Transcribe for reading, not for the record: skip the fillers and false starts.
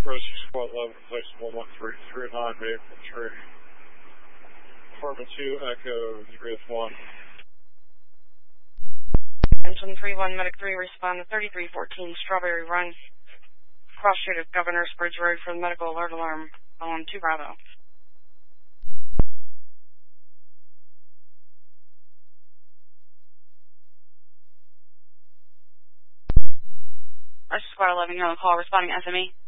Rescue Squad 11, place 11339, vehicle 3. Department 2, Echo 3F1. Engine 3-1, Medic 3, respond to 3314 Strawberry Run. Cross street of Governor's Bridge Road for the medical alert alarm on 2 Bravo. Rescue Squad 11, you're on call, responding SME.